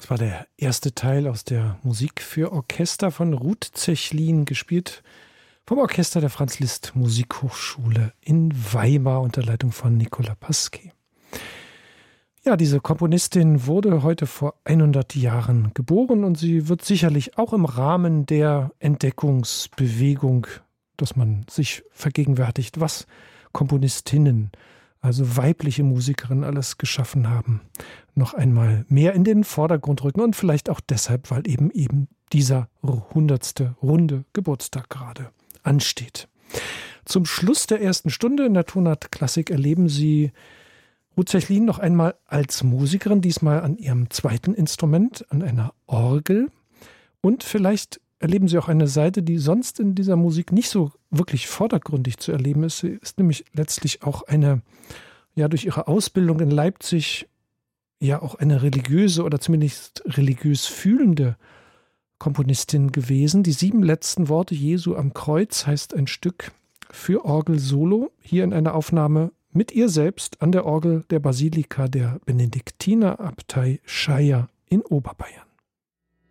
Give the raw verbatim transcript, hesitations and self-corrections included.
Das war der erste Teil aus der Musik für Orchester von Ruth Zechlin, gespielt vom Orchester der Franz-Liszt-Musikhochschule in Weimar unter Leitung von Nicolas Pasquet. Ja, diese Komponistin wurde heute vor hundert Jahren geboren und sie wird sicherlich auch im Rahmen der Entdeckungsbewegung, dass man sich vergegenwärtigt, was Komponistinnen, also weibliche Musikerinnen, alles geschaffen haben, noch einmal mehr in den Vordergrund rücken und vielleicht auch deshalb, weil eben eben dieser hundertste runde Geburtstag gerade ansteht. Zum Schluss der ersten Stunde in der Tonart Klassik erleben Sie Ruth Zechlin noch einmal als Musikerin, diesmal an ihrem zweiten Instrument, an einer Orgel. Und vielleicht erleben Sie auch eine Seite, die sonst in dieser Musik nicht so wirklich vordergründig zu erleben ist. Sie ist nämlich letztlich auch eine, ja, durch ihre Ausbildung in Leipzig, ja auch eine religiöse oder zumindest religiös fühlende Komponistin gewesen. Die sieben letzten Worte Jesu am Kreuz heißt ein Stück für Orgel Solo, hier in einer Aufnahme mit ihr selbst an der Orgel der Basilika der Benediktinerabtei Schaier in Oberbayern.